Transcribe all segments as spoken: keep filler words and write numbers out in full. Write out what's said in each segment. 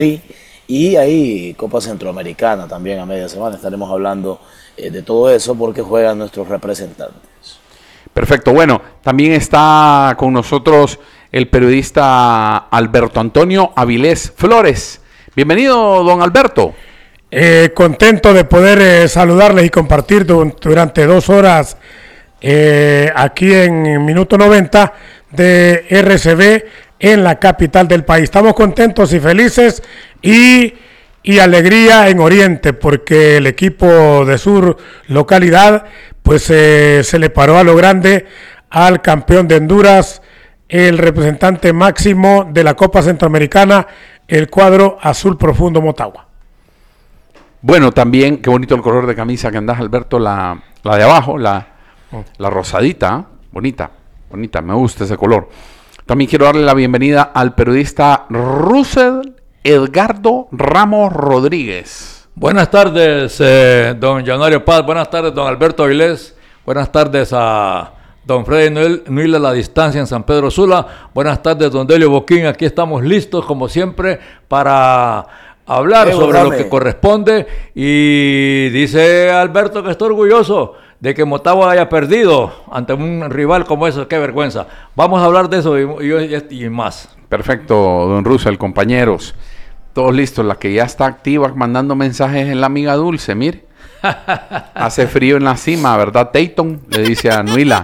Y hay Copa Centroamericana también a media semana. Estaremos hablando eh, de todo eso porque juegan nuestros representantes. Perfecto. Bueno, también está con nosotros el periodista Alberto Antonio Avilés Flores. Bienvenido, don Alberto. Eh, contento de poder eh, saludarles y compartir du- durante dos horas eh, aquí en Minuto noventa de R C B en la capital del país. Estamos contentos y felices y, y alegría en Oriente porque el equipo de Sur localidad pues eh, se le paró a lo grande al campeón de Honduras, el representante máximo de la Copa Centroamericana, el cuadro Azul Profundo Motagua. Bueno, también, qué bonito el color de camisa que andas, Alberto, la, la de abajo, la, la rosadita, ¿eh? bonita, bonita, me gusta ese color. También quiero darle la bienvenida al periodista Russell Edgardo Ramos Rodríguez. Buenas tardes, eh, don Janorio Paz, buenas tardes, don Alberto Avilés, buenas tardes a don Freddy Nuila a la distancia en San Pedro Sula, buenas tardes, don Delio Boquín, aquí estamos listos como siempre para hablar hey, sobre dame. lo que corresponde y dice Alberto que está orgulloso de que Motagua haya perdido ante un rival como eso, qué vergüenza. Vamos a hablar de eso y, y, y más. Perfecto, don Russell, compañeros. Todos listos, la que ya está activa mandando mensajes en la amiga Dulce, mire. Hace frío en la cima, ¿verdad, Tayton? Le dice a Nuila.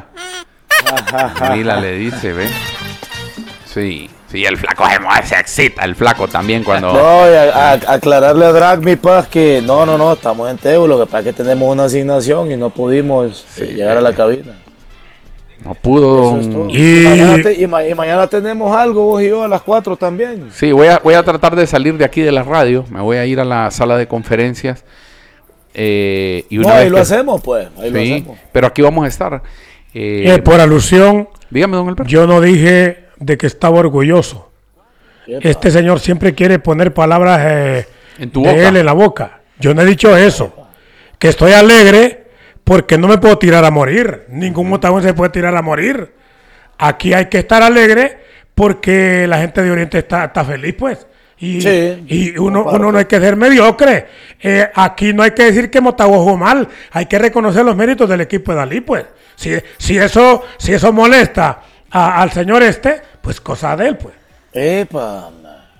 Nuila le dice, ¿ve? Sí, sí, el flaco se, se excita, el flaco también cuando... No, a, a, aclararle a Drag, mi paz, que no, no, no, estamos en Tebo, lo que pasa es que tenemos una asignación y no pudimos sí, eh, llegar a la cabina. No pudo. Y... Y, mañana te, y, ma y mañana tenemos algo, vos y yo, a las cuatro también. Sí, voy a, voy a tratar de salir de aquí de la radio. Me voy a ir a la sala de conferencias. Eh, y una no, vez ahí lo que... hacemos, pues. Ahí sí, lo hacemos. Pero aquí vamos a estar. Eh, eh, por alusión, dígame, don Alberto. Yo no dije de que estaba orgulloso. Epa. Este señor siempre quiere poner palabras eh, en tu de boca. él en la boca. Yo no he dicho eso. Epa. Que estoy alegre. Porque no me puedo tirar a morir. Ningún motagüense se puede tirar a morir. Aquí hay que estar alegre porque la gente de Oriente está, está feliz, pues. Y, sí, y uno, uno no hay que ser mediocre. Eh, aquí no hay que decir que Motagua jugó mal. Hay que reconocer los méritos del equipo de Dalí, pues. Si, si, eso, si eso molesta a, al señor este, pues cosa de él, pues. Epa.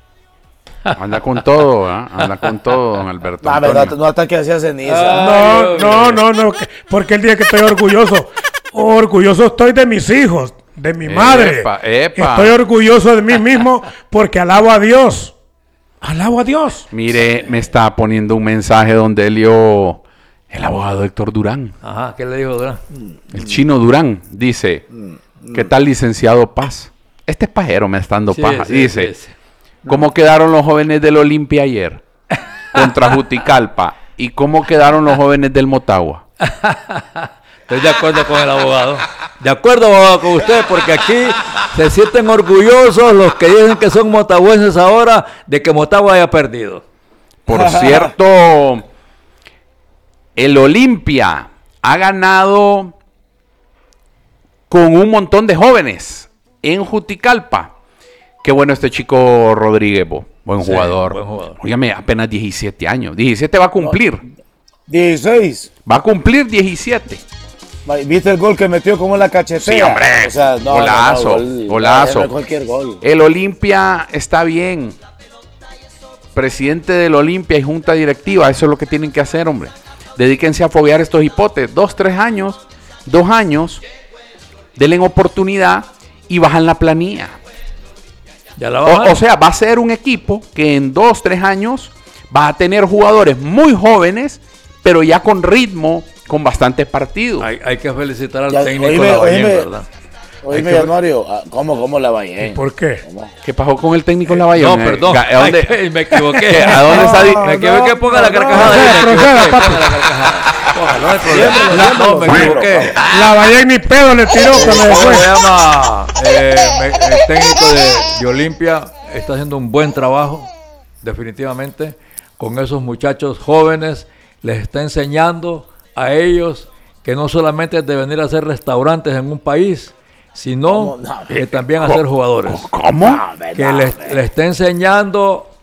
Anda con todo, ¿eh? Anda con todo, don Alberto. La verdad, no hasta que hacía ceniza. No, no, no, no, porque el día que estoy orgulloso, orgulloso estoy de mis hijos, de mi madre. Epa, epa. Estoy orgulloso de mí mismo porque alabo a Dios. Alabo a Dios. Mire, me está poniendo un mensaje donde Elio, el abogado Héctor Durán. Ajá, ¿qué le dijo Durán? El chino Durán dice, ¿qué tal, licenciado Paz? Este es pajero, me está dando sí, paja. Sí, dice, sí, sí. ¿Cómo quedaron los jóvenes del Olimpia ayer contra Juticalpa? ¿Y cómo quedaron los jóvenes del Motagua? Estoy de acuerdo con el abogado. De acuerdo, abogado, con usted, porque aquí se sienten orgullosos los que dicen que son motagüenses ahora de que Motagua haya perdido. Por cierto, el Olimpia ha ganado con un montón de jóvenes en Juticalpa. Qué bueno este chico Rodríguez, bo. Buen sí, jugador. Buen jugador. Óigame, apenas diecisiete años. diecisiete va a cumplir. dieciséis. Va a cumplir diecisiete. ¿Viste el gol que metió como en la cachetea? Sí, hombre. O sea, no, golazo, no, no, gol, golazo. No, cualquier gol. El Olimpia está bien. Presidente del Olimpia y junta directiva, eso es lo que tienen que hacer, hombre. Dedíquense a foguear estos hipotes. Dos, tres años, dos años, denle oportunidad y bajan la planilla. Ya la o, o sea, va a ser un equipo que en dos, tres años va a tener jugadores muy jóvenes, pero ya con ritmo, con bastantes partidos. Hay, hay que felicitar al ya, técnico oíme, Lavallén, oíme, ¿verdad? Oíme, Januario, ¿cómo, cómo Lavallén? ¿Por qué? ¿Cómo? ¿Qué pasó con el técnico Lavallén? No, perdón. ¿A dónde? Ay, me equivoqué. ¿A dónde está? No, me equivoqué, no, ponga no, la carcajada. No, ahí, me proceda, equivoqué, papi. ponga la carcajada. Ponga, no hay Siempre, problema. siempre, No, me siempre, equivoqué. Lavallén ni pedo le tiró cuando ¿Cómo fue. se llama? Eh, me, el técnico de, de Olimpia está haciendo un buen trabajo, definitivamente, con esos muchachos jóvenes. Les está enseñando a ellos que no solamente es de venir a hacer restaurantes en un país, sino no, que también a ser jugadores. ¿Cómo? Que les, les está enseñando